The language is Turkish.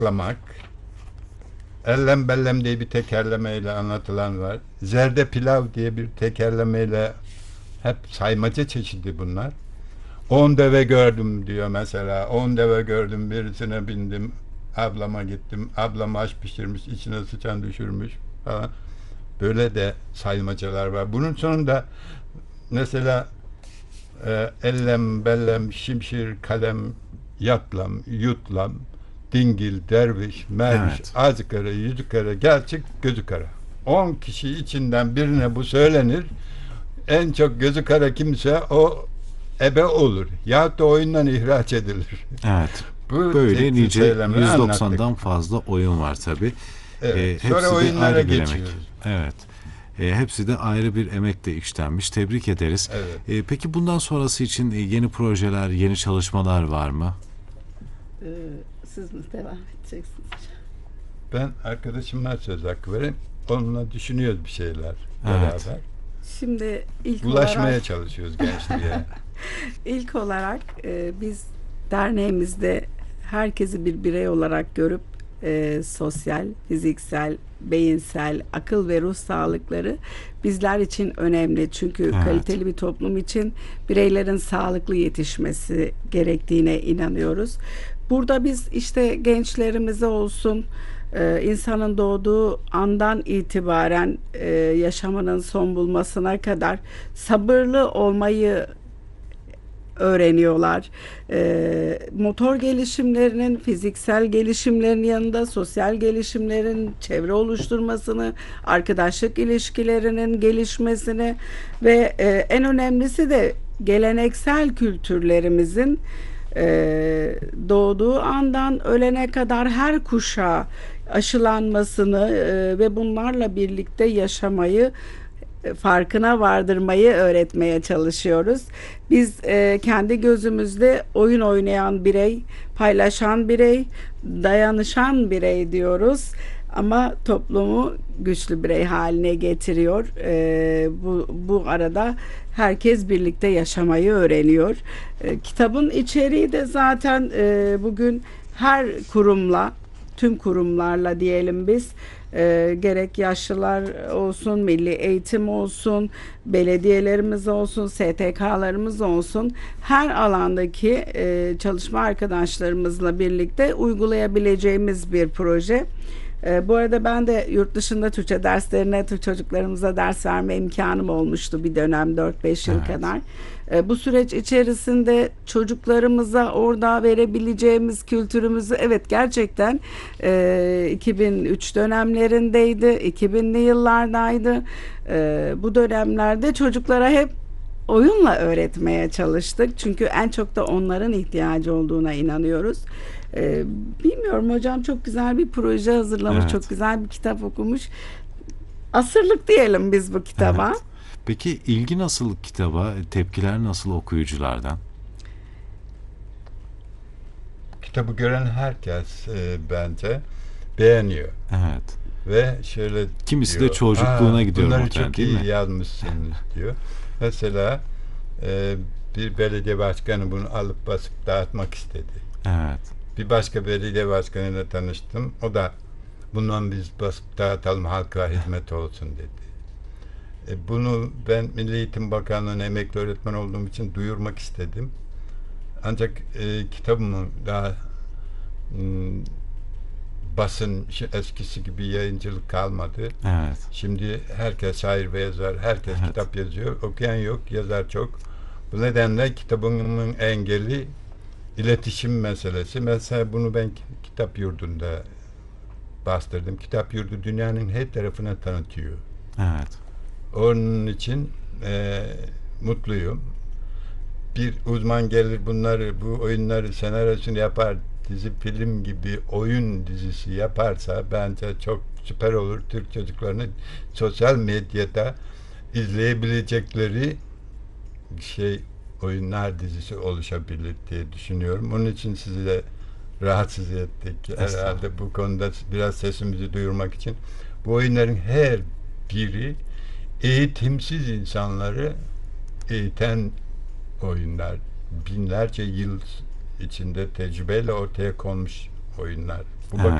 saklamak, ellem bellem diye bir tekerlemeyle anlatılan var. Zerde pilav diye bir tekerlemeyle, hep saymaca çeşidi bunlar. 10 deve gördüm diyor mesela. 10 deve gördüm, birisine bindim. Ablama gittim. Ablam aş pişirmiş, içine sıçan düşürmüş falan. Böyle de saymacalar var. Bunun sonunda mesela ellem bellem şimşir kalem yatlam yutlam dingil derviş merviş Evet. azı kara yüzü kara gerçek gözü kara. 10 kişi içinden birine bu söylenir. En çok gözü kara kimse o ebe olur. Yahut da oyundan ihraç edilir. Evet. Bu Böyle tekli nice söylemleri anlattık. 190'dan fazla oyun var tabi. Evet. Sonra Hepsi de oyunlara ayrı bir emek. geçiyoruz. Evet. Hepsi de ayrı bir emekle işlenmiş. Tebrik ederiz. Evet. Peki bundan sonrası için yeni projeler, yeni çalışmalar var mı? Ee, Siz mi devam edeceksiniz? Ben arkadaşıma söz hakkı vereyim. Onunla düşünüyoruz bir şeyler Evet. beraber. Şimdi Ulaşmaya çalışıyoruz gençliğe. ilk olarak biz derneğimizde herkesi bir birey olarak görüp sosyal, fiziksel, beyinsel, akıl ve ruh sağlıkları bizler için önemli. Çünkü Evet. kaliteli bir toplum için bireylerin sağlıklı yetişmesi gerektiğine inanıyoruz. Burada biz işte gençlerimize olsun, insanın doğduğu andan itibaren yaşamının son bulmasına kadar sabırlı olmayı öğreniyorlar. Motor gelişimlerinin, fiziksel gelişimlerin yanında sosyal gelişimlerin, çevre oluşturmasını, arkadaşlık ilişkilerinin gelişmesini ve en önemlisi de geleneksel kültürlerimizin doğduğu andan ölene kadar her kuşağa aşılanmasını ve bunlarla birlikte yaşamayı farkına vardırmayı öğretmeye çalışıyoruz. Biz kendi gözümüzde oyun oynayan birey, paylaşan birey, dayanışan birey diyoruz. Ama toplumu güçlü birey haline getiriyor. Bu arada herkes birlikte yaşamayı öğreniyor. Kitabın içeriği de zaten bugün her kurumla, tüm kurumlarla diyelim biz, gerek yaşlılar olsun, milli eğitim olsun, belediyelerimiz olsun, STK'larımız olsun, her alandaki çalışma arkadaşlarımızla birlikte uygulayabileceğimiz bir proje. Bu arada ben de yurt dışında Türkçe derslerine, çocuklarımıza ders verme imkanım olmuştu bir dönem 4-5 yıl Evet. kadar. Bu süreç içerisinde çocuklarımıza orada verebileceğimiz kültürümüzü, evet, gerçekten 2003 dönemlerindeydi, 2000'li yıllardaydı. Bu dönemlerde çocuklara hep oyunla öğretmeye çalıştık. Çünkü en çok da onların ihtiyacı olduğuna inanıyoruz. Bilmiyorum, hocam çok güzel bir proje hazırlamış, Evet. çok güzel bir kitap okumuş. Asırlık diyelim biz bu kitaba. Evet. Peki ilgi nasıl kitaba? Tepkiler nasıl okuyuculardan? Kitabı gören herkes bence beğeniyor. Evet. Ve şöyle Kimisi diyor, de çocukluğuna gidiyor bunları muhtemelen, çok değil iyi mi? yazmışsınız diyor. Mesela bir belediye başkanı bunu alıp basıp dağıtmak istedi. Evet. Bir başka belediye başkanıyla tanıştım. O da bundan biz basıp dağıtalım, halka hizmet olsun dedi. Bunu ben Milli Eğitim Bakanlığı'na emekli öğretmen olduğum için duyurmak istedim. Ancak kitabımı daha basın eskisi gibi yayıncılık kalmadı. Evet. Şimdi herkes şair ve yazar, herkes Evet. kitap yazıyor. Okuyan yok, yazar çok. Bu nedenle kitabımın engeli iletişim meselesi. Mesela bunu ben kitap yurdunda bastırdım. Kitap yurdu dünyanın her tarafına tanıtıyor. Evet. Onun için mutluyum. Bir uzman gelir bu oyunları senaryosunu yapar, dizi film gibi oyun dizisi yaparsa bence çok süper olur. Türk çocuklarını sosyal medyada izleyebilecekleri oyunlar dizisi oluşabilir diye düşünüyorum. Onun için sizi de rahatsız ettik. Herhalde bu konuda biraz sesimizi duyurmak için. Bu oyunların her biri eğitimsiz insanları eğiten oyunlar. Binlerce yıl içinde tecrübeyle ortaya konmuş oyunlar. Bu Evet.